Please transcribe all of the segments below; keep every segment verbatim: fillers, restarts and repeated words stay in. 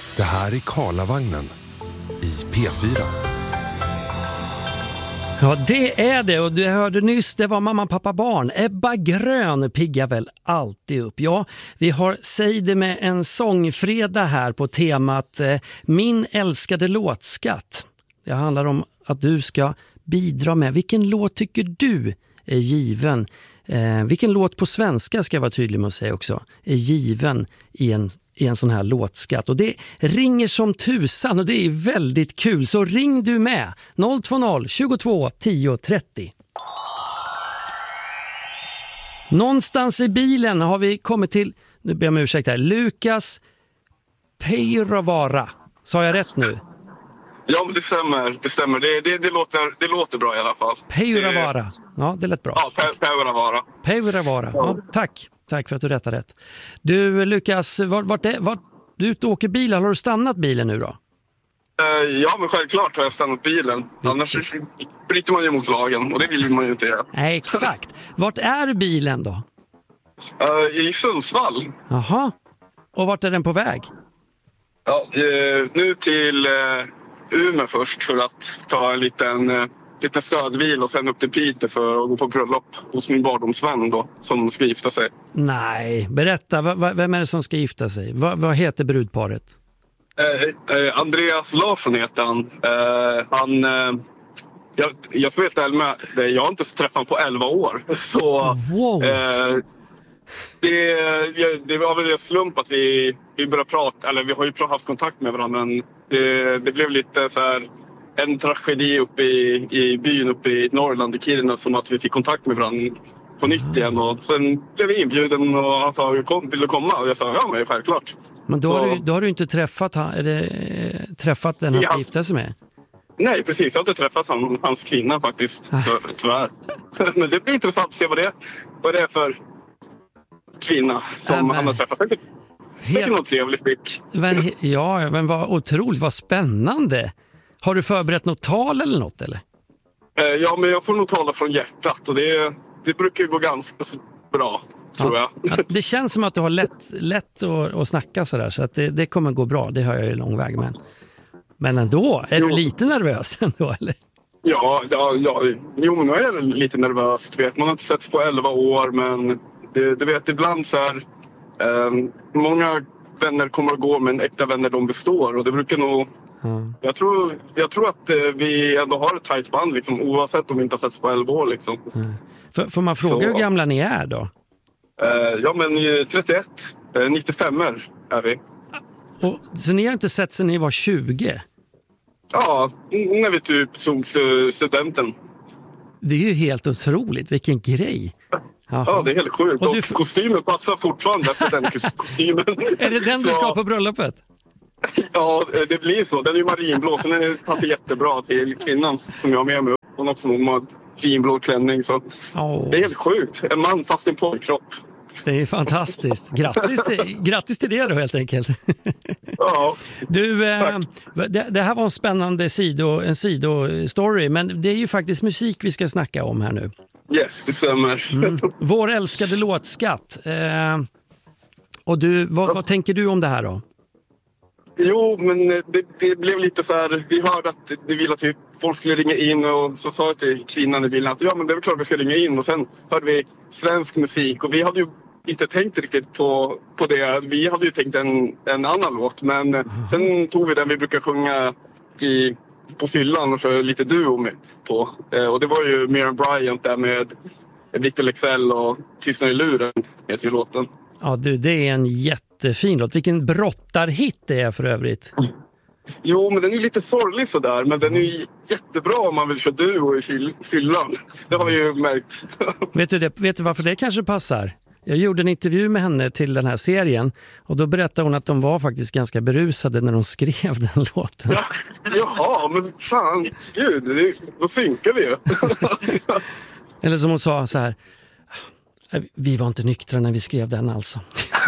Det här är Karlavagnen i P fyra. Ja, det är det, och du hörde nyss, det var mamma, pappa, barn. Ebba Grön piggar väl alltid upp. Ja, vi har Säg det med en sångfredag här på temat eh, Min älskade låtskatt. Det handlar om att du ska bidra med. Vilken låt tycker du är given? Eh, vilken låt på svenska, ska jag vara tydlig med att säga också, är given i en, i en sån här låtskatt. Och det ringer som tusan och det är väldigt kul. Så ring du med noll två noll tjugotvå tio trettio. Någonstans i bilen har vi kommit till, nu ber jag om ursäkt här, Lukas Peiravara. Sa jag rätt nu? Ja, men det stämmer. Det stämmer. Det, det, det, låter, det låter bra i alla fall. Peiravara. Ja, det lät bra. Ja, Peiravara. Peiravara. Ja, tack. Tack för att du rättade rätt. Du, Lukas, vart, vart är, vart, du är ute och åker bil. Har du stannat bilen nu då? Uh, ja, men självklart har jag stannat bilen. Annars bryter man ju mot lagen och det vill man ju inte göra. Nej, exakt. Vart är bilen då? Uh, I Sundsvall. Jaha. Och vart är den på väg? Ja, uh, nu till... Uh, Umeå först för att ta en liten, eh, liten stödvil och sen upp till Piteå för att gå på bröllop hos min barndomsvän då, som ska gifta sig. Nej, berätta, v- v- vem är det som ska gifta sig? V- vad heter brudparet? Eh, eh, Andreas Larsson heter han. Eh, han eh, jag, jag ska veta med, jag har inte träffat honom på elva år. Så wow. eh, det, det var väl en slump att vi, vi började prata, eller vi har ju haft kontakt med varandra, men det, det blev lite så här en tragedi uppe i, i byn uppe i Norrland, i Kiruna, som att vi fick kontakt med varandra på nytt igen. Och sen blev vi inbjuden och han sa, kom, vill du komma? Och jag sa, ja men självklart. Men då, så, har, du, då har du inte träffat, eller, träffat den han ska gifta sig med? Nej, precis. Jag har inte träffat han, hans kvinna faktiskt, så, tyvärr. Men det blir intressant att se vad det, vad det är för kvinna som äh, han har träffat. Säkert, säkert något trevligt blick. Men, ja, men vad otroligt, vad spännande. Har du förberett något tal eller något eller? Eh, ja, men jag får nog tala från hjärtat och det, det brukar gå ganska bra, tror ja. jag. Ja, det känns som att du har lätt, lätt att, att snacka sådär, så att det, det kommer gå bra, det hör jag ju lång väg. Men, men ändå, är jo. du lite nervös ändå eller? Ja, ja, ja, jo, men jag är lite nervös. Du vet, man har inte sett på elva år, men det, du vet, ibland så här, eh, många vänner kommer att gå, men äkta vänner de består. Och det brukar nog, mm. jag, tror, jag tror att eh, vi ändå har ett tajt band, liksom, oavsett om vi inte har sett på elva år. Liksom. Mm. För, får man fråga så, hur gamla ni är då? Eh, ja, men trettioett, eh, nittiofem är vi. Och, så ni har inte sett sedan ni var tjugo? Ja, när vi typ tog studenten. Det är ju helt otroligt, vilken grej. Jaha. Ja, det är helt sjukt. Och, och du... kostymen passar fortfarande efter den kostymen. Är det den du ska på bröllopet? Ja, det blir så. Den är ju marinblå, så den passar jättebra till kvinnan som jag har med mig. Hon har också en marinblå klänning, så oh. det är helt sjukt. En man fast i en pojkkropp. Det är fantastiskt. Grattis till, grattis till det då helt enkelt. Ja, du, eh, det, det här var en spännande sido, en sidostory, men det är ju faktiskt musik vi ska snacka om här nu. Yes, det stämmer. Mm. Vår älskade låtskatt. Eh, och du, vad, vad tänker du om det här då? Jo, men det, det blev lite så här, vi hörde att vi ville att folk skulle ringa in och så sa jag till kvinnan i bilen att ja, men det är väl klart vi ska ringa in, och sen hörde vi svensk musik och vi hade ju inte tänkt riktigt på, på det. Vi hade ju tänkt en, en annan låt, men mm. sen tog vi den vi brukar sjunga i, på fyllan och så lite duo med på. Eh, och det var ju Miriam Bryant där med Victor Leksell och Tystnad i luren heter ju låten. Ja du, det är en jättefin låt. Vilken brottarhit det är för övrigt. Mm. Jo, men den är lite sorglig sådär. Men den är ju jättebra om man vill köra duo i fyll- fyllan. Det har vi ju märkt. Vet du, det, vet du varför det kanske passar? Jag gjorde en intervju med henne till den här serien. Och då berättade hon att de var faktiskt ganska berusade när de skrev den låten. Ja, jaha, men fan. Gud, det, då synkar vi ju. Eller som hon sa så här. Vi var inte nyktra när vi skrev den alltså.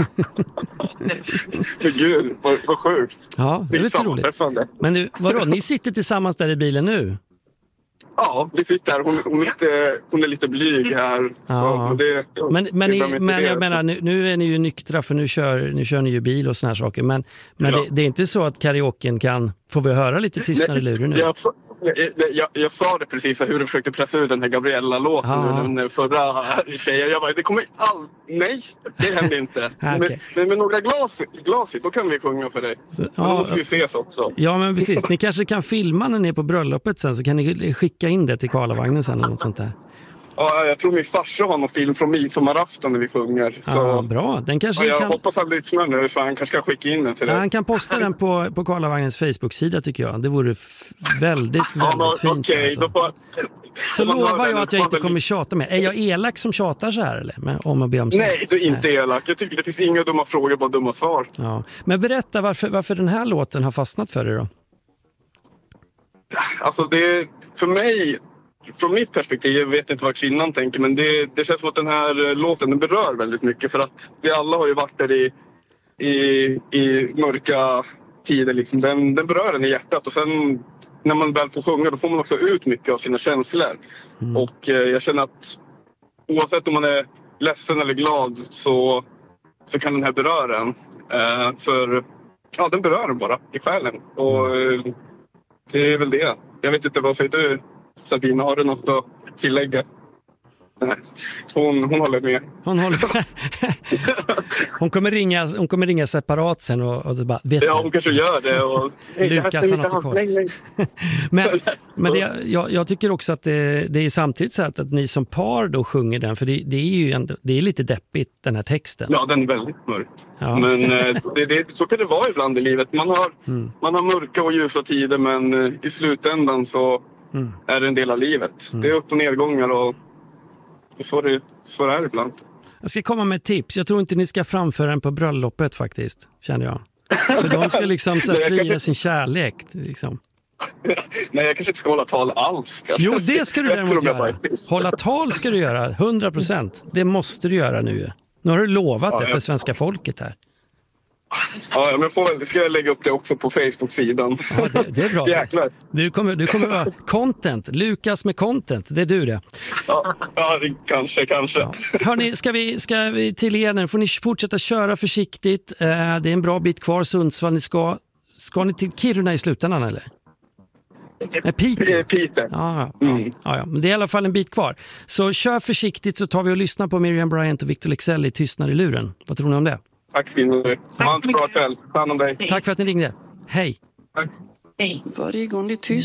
Gud, vad, vad sjukt. Ja, det är lite roligt. Men nu, vadå, ni sitter tillsammans där i bilen nu? Ja, vi sitter här. Hon, hon, är, lite, hon är lite blyg här. Ja. Så, men det, men men, det ni, men jag menar, nu, nu är ni ju nyktra för nu kör, nu kör ni ju bil och såna här saker. Men, men ja. det, det är inte så att karaoken kan... Får vi höra lite tystnad i luren nu? Jag, jag, jag, jag sa det precis, hur du försökte pressa ut den här Gabriella-låten ja. den förra tjejen. Jag bara, det kommer all... Nej, det händer inte. okay. men, men med några glas, glas då kan vi sjunga för dig. Så, ja, då måste vi ses också. Ja, men precis. Ni kanske kan filma när ni är på bröllopet sen, så kan ni skicka in det till Karlavagnen sen eller något sånt där. Ja, jag tror min farsa har någon film från midsommarafton när vi sjunger. Så... Ja, bra. Den kanske ja, jag kan... hoppas han lyssnar nu så han kanske kan skicka in den till dig. Ja, han kan posta den på, på Karlavagnens Facebook-sida tycker jag. Det vore f- väldigt, väldigt ja, fint. Okay, alltså. får... Så lovar jag att jag inte kommer tjata med. Är jag elak som tjatar så här eller? Men, om att be om så? Nej, du är inte Nej. elak. Jag tycker det finns inga dumma frågor, bara dumma svar. Ja. Men berätta varför, varför den här låten har fastnat för dig då? Alltså det, för mig... Från mitt perspektiv, jag vet inte vad kvinnan tänker, men det, det känns som att den här låten den berör väldigt mycket. För att vi alla har ju varit där i, i, i mörka tider. Liksom. Den, den berör en i hjärtat. Och sen när man väl får sjunga, då får man också ut mycket av sina känslor. Mm. Och eh, jag känner att oavsett om man är ledsen eller glad så, så kan den här beröra en. Eh, för ja, den berör en bara i själen. Och eh, det är väl det. Jag vet inte, vad säger du? Sabina, har du något att tillägga? Nej. Hon, hon håller med. Hon håller med. hon, kommer ringa, hon kommer ringa separat sen och, och bara, vet ja, hon kanske gör det. Och, hey, Lukas har något att kolla. men men det, jag, jag tycker också att det, det är samtidigt så att, att ni som par då sjunger den, för det, det är ju ändå, det är lite deppigt den här texten. Ja, den är väldigt mörk. Ja. Men det, det, så kan det vara ibland i livet. Man har, mm. man har mörka och ljusa tider, men i slutändan så Mm. är det en del av livet. Mm. Det är upp- och nedgångar och så är det, så är det ibland. Jag ska komma med ett tips. Jag tror inte ni ska framföra den på bröllopet faktiskt, känner jag. För de ska liksom så här, fira kanske... sin kärlek. Liksom. Nej, jag kanske inte ska hålla tal alls. Kanske. Jo, det ska du däremot göra. Hålla tal ska du göra, hundra procent. Det måste du göra nu. Nu har du lovat ja, det för jag... svenska folket här. Ja, men får väl, ska jag lägga upp det också på Facebook-sidan. Ja, det, det är bra. Jäklar. Du kommer, du kommer vara content. Lukas med content, det är du det. Ja, ja det, kanske, kanske. Ja. Hörrni, ska vi, ska vi till er nu? Får ni fortsätta köra försiktigt. Det är en bra bit kvar, Sundsvall. Ni ska, ska ni till Kiruna i slutändan, eller? Nej, Piteå. Piteå. Ja, ja, mm. ja, ja, men det är i alla fall en bit kvar. Så kör försiktigt så tar vi och lyssnar på Miriam Bryant och Victor Leksell i Tystnad i luren. Vad tror ni om det? Tack för ha en bra kväll. Ta hand om dig. Tack för att ni ringde. Hej. Tack. Hej. Varje gång det är tyst